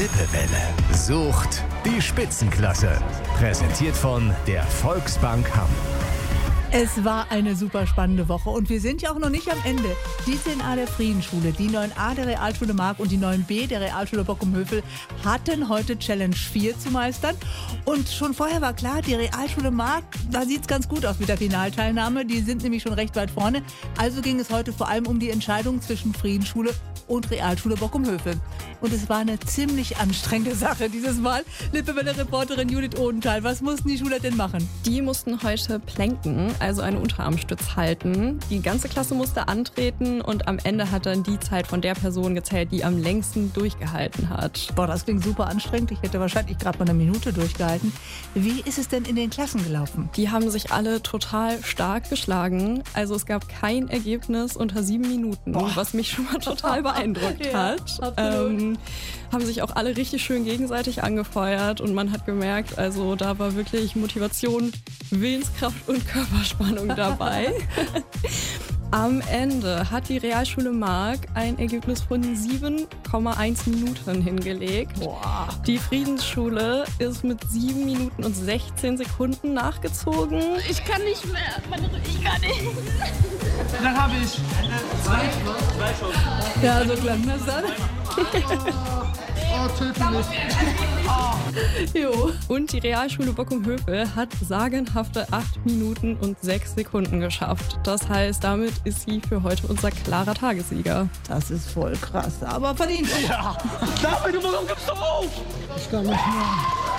Lippewelle sucht die Spitzenklasse. Präsentiert von der Volksbank Hamm. Es war eine super spannende Woche und wir sind ja auch noch nicht am Ende. Die 10a der Friedensschule, die 9a der Realschule Mark und die 9b der Realschule Bockum-Hövel hatten heute Challenge 4 zu meistern. Und schon vorher war klar, die Realschule Mark, da sieht es ganz gut aus mit der Finalteilnahme. Die sind nämlich schon recht weit vorne. Also ging es heute vor allem um die Entscheidung zwischen Friedensschule und Realschule Bockum-Hövel. Und es war eine ziemlich anstrengende Sache dieses Mal. Lippewelle-Reporterin Judith Odenthal, was mussten die Schüler denn machen? Die mussten heute planken, also einen Unterarmstütz halten. Die ganze Klasse musste antreten und am Ende hat dann die Zeit von der Person gezählt, die am längsten durchgehalten hat. Boah, das klingt super anstrengend. Ich hätte wahrscheinlich gerade mal eine Minute durchgehalten. Wie ist es denn in den Klassen gelaufen? Die haben sich alle total stark geschlagen. Also es gab kein Ergebnis unter 7 Minuten, was mich schon mal total beeindruckt hat. Haben sich auch alle richtig schön gegenseitig angefeuert und man hat gemerkt, also da war wirklich Motivation, Willenskraft und Körperspannung dabei. Am Ende hat die Realschule Mark ein Ergebnis von 7,1 Minuten hingelegt. Boah. Die Friedensschule ist mit 7 Minuten und 16 Sekunden nachgezogen. Ich kann nicht mehr. Ich kann nicht. Dann habe ich zwei Chancen. Ja, so klang das dann. Oh, töte mich. Jo. Und die Realschule Bockum-Hövel hat sagenhafte 8 Minuten und 6 Sekunden geschafft. Das heißt, damit ist sie für heute unser klarer Tagessieger. Das ist voll krass, aber verdient. Ja. David, warum gibst du auf? Ich kann nicht mehr.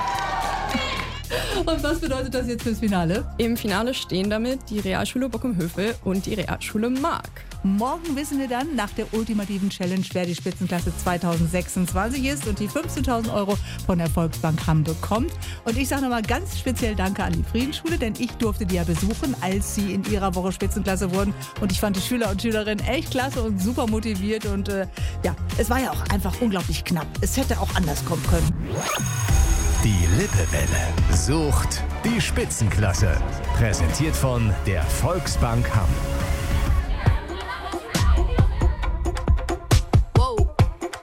Und was bedeutet das jetzt fürs Finale? Im Finale stehen damit die Realschule Bockum-Hövel und die Realschule Mark. Morgen wissen wir dann nach der ultimativen Challenge, wer die Spitzenklasse 2026 ist und die 15.000 € von der Volksbank Hamm bekommt. Und ich sage nochmal ganz speziell Danke an die Friedensschule, denn ich durfte die ja besuchen, als sie in ihrer Woche Spitzenklasse wurden. Und ich fand die Schüler und Schülerinnen echt klasse und super motiviert. Und ja, es war ja auch einfach unglaublich knapp. Es hätte auch anders kommen können. Die Lippewelle sucht die Spitzenklasse. Präsentiert von der Volksbank Hamm.